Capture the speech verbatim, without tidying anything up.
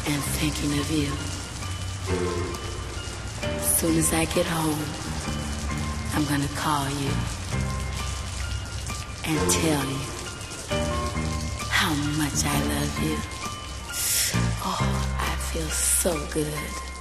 and thinking of you. As soon as I get home, I'm gonna call you and tell you how much I love you. Oh, I feel so good.